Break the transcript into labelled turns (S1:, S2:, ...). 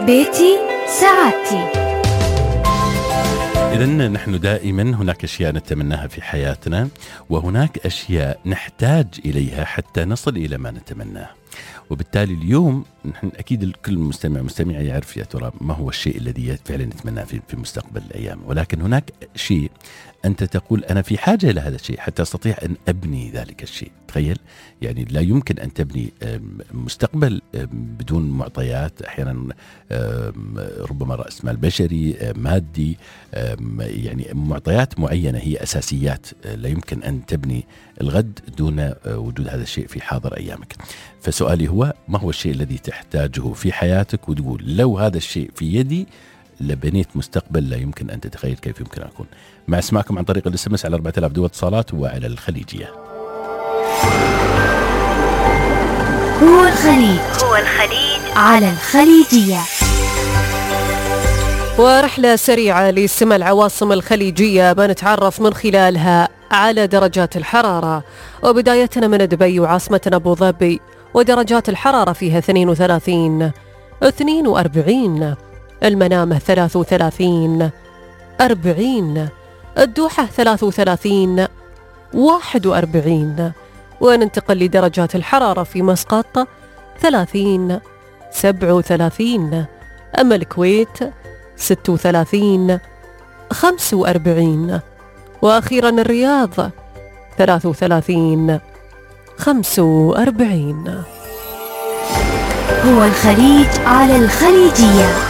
S1: بيتي سعادتي.
S2: إذن نحن دائما هناك أشياء نتمناها في حياتنا، وهناك أشياء نحتاج إليها حتى نصل إلى ما نتمناه. وبالتالي اليوم نحن أكيد الكل مستمع يعرف يا ترى ما هو الشيء الذي فعلا نتمناه في مستقبل الأيام، ولكن هناك شيء أنت تقول أنا في حاجة إلى هذا الشيء حتى أستطيع أن أبني ذلك الشيء. تخيل، يعني لا يمكن أن تبني مستقبل بدون معطيات، أحيانا ربما رأس مال بشري، مادي، يعني معطيات معينة هي أساسيات. لا يمكن أن تبني الغد دون وجود هذا الشيء في حاضر أيامك. فسؤالي هو ما هو الشيء الذي تحتاجه في حياتك وتقول لو هذا الشيء في يدي لبنيت مستقبل لا يمكن أن تتخيل كيف يمكن أن أكون. مع اسمعكم عن طريق الSMS على 4000 دول اتصالات وعلى الخليجية.
S1: هو الخليج على الخليجية.
S3: ورحلة سريعة لسمع العواصم الخليجية بنتعرف من خلالها على درجات الحرارة، وبدايتنا من دبي وعاصمتنا أبو ظبي، ودرجات الحرارة فيها 32 42، المنامة 33 40، الدوحة 33 41، وننتقل لدرجات الحرارة في مسقط 30 37، أما الكويت 36 45، وأخيرا الرياض 33 45.
S1: هو الخليج على الخليجية.